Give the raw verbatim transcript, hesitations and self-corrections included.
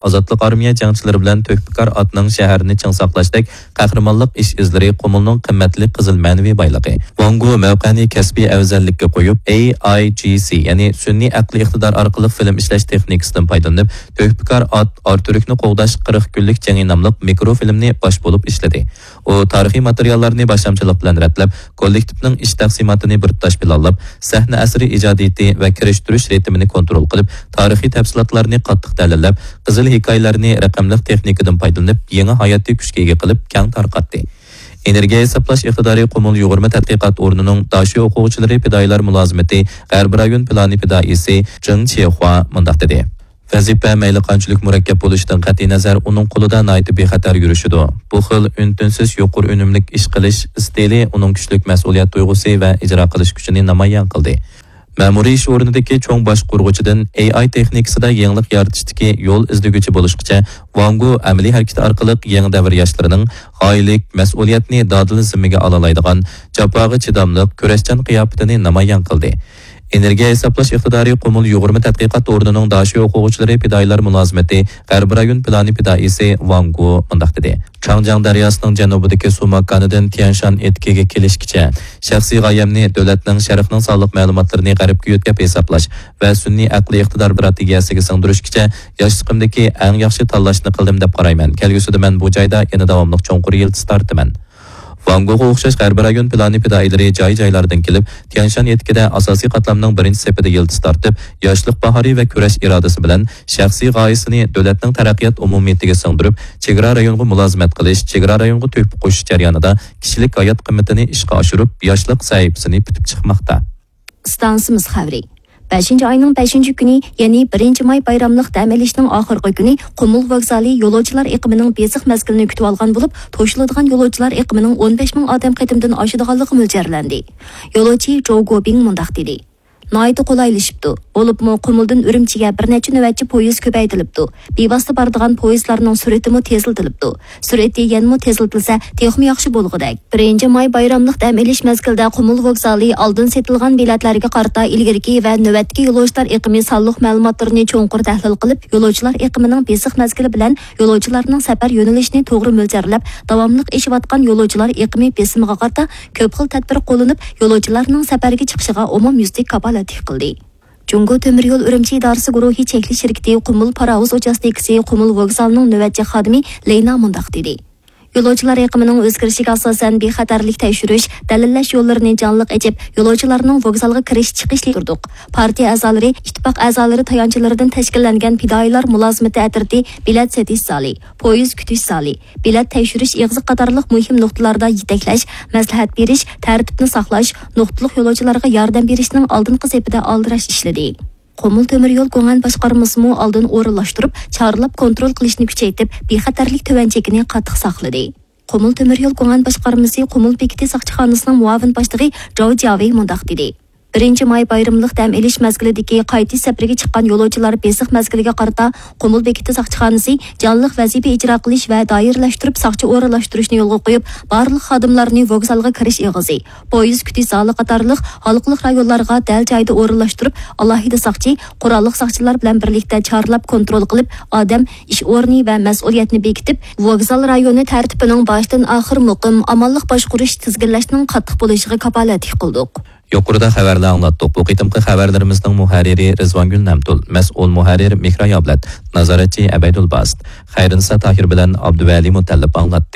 Ozodlik armiya jangchilari bilan To'kpikar otning shaharni ching saqlashdek qahramonlik ish izlari qumulning qimmatli qizil ma'naviy boyligi. Vangu mavqani kasbiy afzallikka qo'yib A I G C ya'ni sun'iy aqliy iqtidor orqali film ishlash texnikasidan foydalanib To'kpikar ot Arturukni qo'g'dash qirq kunlik jangi nomli mikrofilmni bosh bo'lib ishladi. U tarixiy materiallarni başlamchilik bilan ratlab, kollektivning ish taqsimotini bir tosh bilanlab, sahna asri ijodiyati va kirishtirish ritmini kontrol qilib, tarixiy tafsilotlarni qattiq dalillab, qizil hikoyalarni raqamli texnikadan foydalanib, yangi hayotiy kuchga ega qilib, keng tarqatdi. Energiya hisoblash iqtidori Qumul yigirma tadqiqot o'rnining dashi o'quvchilari fidoyilar mulozimati G'arb rayon plani fidoyisi Jing Chehua mundaq dedi. Vazifa mayli qanchalik murakkab bo'lishidan qat'iy nazar uning qo'lida nihoyat bexatar yurishidir. Bu xil untinsiz yuqori unumlik ish qilish istili uning kuchli mas'uliyat tuyg'usi va ijro qilish kuchini namoyon qildi. Ma'muriy ish o'rnidagi cho'ng boshqaruvchidan A I texnikasida yangilik yaratishdagi yo'l izlaguvchi bo'lishgacha Vangu amaliy harakat orqali yangi davr yoshlarining g'oyalik mas'uliyatni dodil zimmaga olalaydigan jafoga chidamliq kurashchan qiyofatini namoyon qildi. Energiya hisoblash iqtidori Qumul yigirma tadqiqot o'rnining dashi o'quvchilari fidoyilar mulozimati G'arb rayon plani fidoyisi Vangu mundaq dedi. Changjiang daryosining janubidagi suv makonidan Tianshan etkiga kelishgacha shaxsiy g'oyamni davlatning sharafning sonliq ma'lumotlarini g'arbga yetkazib hisoblash va sun'iy aqliy iqtidor strategiyasiga singdirishgacha yoshligimdagi eng yaxshi tanlashni qildim deb qarayman. Kelgusida men bu joyda yana davomli cho'nqur yildiz tortaman. Vanguga o'xshash G'arb rayon plani fidoyilari joy-joylardan kelib, Tianshan etkida asosiy qatlamning birinchi sepida yildiz tortib, yoshlik bahori va kurash irodasi bilan shaxsiy g'oyasini davlatning taraqqiyot umumiyatiga singdirib, chegara rayonga mulozimat qilish, chegara rayonga to'p qo'shish jarayonida kishilik hayot qiymatini ishga oshirib, yoshlik sahifasini bitib chiqmoqda. Stansimiz xabari. beshinchi oyning beshinchi kuni, ya'ni birinchi may bayramlik dam olishning oxirgi kuni Qumul vokzali yo'lovchilar iqimining besiq mazgilini kutib olgan bo'lib, to'shiladigan yo'lovchilar iqimining o'n besh ming odam qatimdan oshadiganligi mo'ljarlandi. Yo'lovchi Zhou Guobing mundaq dedi. Naydı qolaylışıbdı. Olubmu Qumuldan Ürümchiga bir necha navbatchi poyez ko'paytirilibdi. Bevosita boradigan poyezlarning sur'atimi teziltirilibdi. Sur'ati yanmi teziltilsa, texmi yaxshi bo'lg'udak. birinchi may bayramlik dam olish mazgilida Qumul vokzali oldin setilgan biletlarga qarata ilgirki va navbatga yo'lovchilar iqimi sonliq ma'lumotlarini cho'nqur tahlil qilib, yo'lovchilar iqimining besiq mazgili bilan yo'lovchilarning safar yo'nalishini to'g'ri mo'ljarlab, davomli ishlayotgan yo'lovchilar iqimi besimiga qarata ko'p xil tadbir qo'llanib, yo'lovchilarning safarga chiqishiga umumyuzlik kapolat qildi. Jungo Temir yo'l Ürümchi idarasi guruhi chekli shirkati Qumul Paravuz uchastkasi Qumul vokzalining navbatchi xodimi Leyna mundaq dedi. Yo'lovchilar iqimining o'zgarishiga asosan bexatarlik tekshirish, dalillash yo'llarini jonliq echib, yo'lovchilarning vokzalga kirish chiqishli turdik. Partiya a'zolari, ittifoq a'zolari tayanchilaridan tashkillangan fidoyilar mulozimati atirdi bilet setish zali, poyez kutish zali, bilet tekshirish ig'zi qatorliq muhim nuqtalarda yetaklash, maslahat berish, tartibni saqlash, nuqtaliq yo'lovchilarga yordam berishning oldingi sepida oldirash ishladi. Qumul temir yo'l qo'ngan boshqarmasimi oldin o'rinlashtirib, chorlab kontrol qilishni kuchaytirib, bexatarlik tuvanchigini qattiq saqladi. Qumul temir yo'l qo'ngan boshqarmasi Qumul bekiti saqchixonasining muavin boshlig'i Zhou Jiawei mundaq dedi. birinchi may bayramlik dam olish mazgilidagi qaytish safariga chiqqan yo'lovchilar besiq mazgiliga qarata Qumul bekiti saqchixonasi jonliq vazifa ijro qilish va doirlashtirib saqchi o'rinlashtirishni yo'lga qo'yib, barliq xodimlarni vokzalga kirish ig'izi, poyez kutish zali qatorliq xalqliq rayonlarga dal joyda o'rinlashtirib, alohida saqchi, qurolliq saqchilar bilan birlikda chorlab kontrol qilib, odam ish o'rni va mas'uliyatni bekitib, vokzal rayoni tartibining boshdan oxir muqim amonlik boshqarish tizginlashning qattiq bo'lishiga kapolat qildik. Yuqorida xabarlar anglatdik. Bu qitimqi xabarlarimizning muharriri Rizvangul Namtul, mas'ul muharrir Mihra Yoblat, nazoratchi Abaydul Bast, Xayrinsa Tahir bilan Abduvali Mutallib anglatdi.